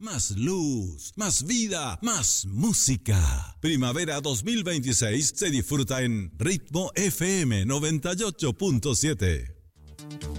más luz, más vida, más música. Primavera 2026 se disfruta en Ritmo FM 98.7.